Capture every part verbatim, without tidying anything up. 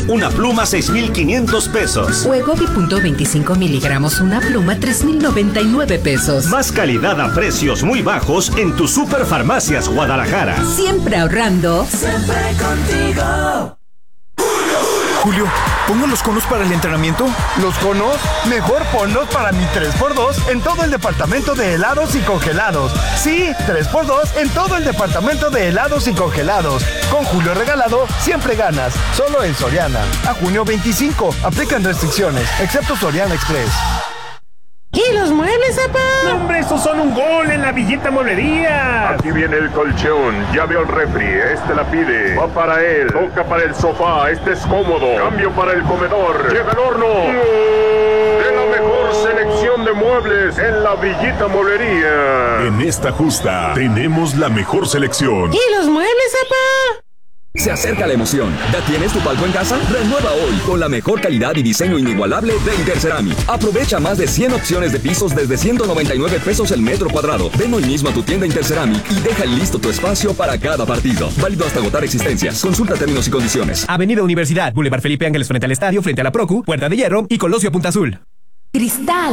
una pluma seis mil quinientos pesos. Wegovy punto veinticinco miligramos, una pluma tres mil noventa y nueve pesos. Más calidad a precios muy bajos en tu Superfarmacias Guadalajara. Siempre ahorrando. Siempre contigo. Julio, ¿pongo los conos para el entrenamiento? ¿Los conos? Mejor ponlos para mi tres por dos en todo el departamento de helados y congelados. Sí, tres por dos en todo el departamento de helados y congelados. Con Julio regalado, siempre ganas. Solo en Soriana. A junio veinticinco. Aplican restricciones, excepto Soriana Express. ¿Y los muebles, papá? No, hombre, esos son un gol en la Villita Mueblería. Aquí viene el colchón, ya veo el refri, este la pide. Va para él, toca para el sofá, este es cómodo. Cambio para el comedor, llega el horno. De la mejor selección de muebles en la Villita Mueblería. En esta justa tenemos la mejor selección. ¿Y los muebles, papá? Se acerca la emoción. ¿Ya tienes tu palco en casa? Renueva hoy con la mejor calidad y diseño inigualable de Interceramic. Aprovecha más de cien opciones de pisos desde ciento noventa y nueve pesos el metro cuadrado. Ven hoy mismo a tu tienda Interceramic y deja listo tu espacio para cada partido. Válido hasta agotar existencias. Consulta términos y condiciones. Avenida Universidad, Boulevard Felipe Ángeles frente al estadio, frente a la Procu, Puerta de Hierro y Colosio Punta Azul. Cristal.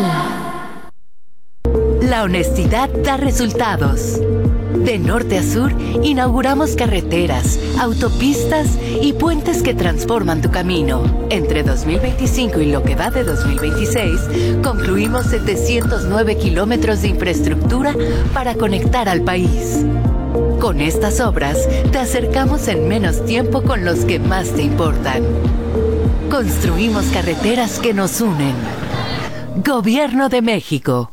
La honestidad da resultados. De norte a sur, inauguramos carreteras, autopistas y puentes que transforman tu camino. Entre dos mil veinticinco y lo que va de dos mil veintiséis, concluimos setecientos nueve kilómetros de infraestructura para conectar al país. Con estas obras, te acercamos en menos tiempo con los que más te importan. Construimos carreteras que nos unen. Gobierno de México.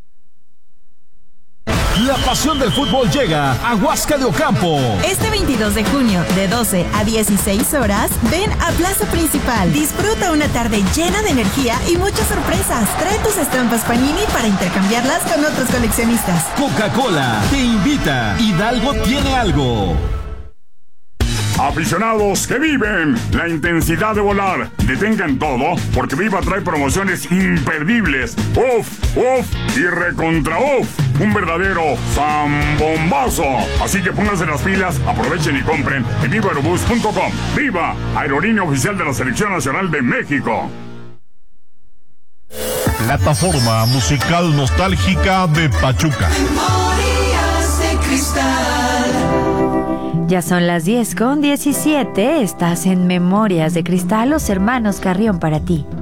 La pasión del fútbol llega a Huasca de Ocampo. Este veintidós de junio, de doce a dieciséis horas, ven a Plaza Principal. Disfruta una tarde llena de energía y muchas sorpresas. Trae tus estampas Panini para intercambiarlas con otros coleccionistas. Coca-Cola te invita. Hidalgo tiene algo. Aficionados que viven la intensidad de volar, detengan todo porque Viva trae promociones imperdibles. Uf, uf y recontra uf. Un verdadero zambombazo. Así que pónganse las pilas, aprovechen y compren en viva aerobús punto com. Viva, aerolínea oficial de la Selección Nacional de México. Plataforma musical nostálgica de Pachuca. Memorias de Cristal. Ya son las diez con diecisiete, estás en Memorias de Cristal, los hermanos Carrión para ti.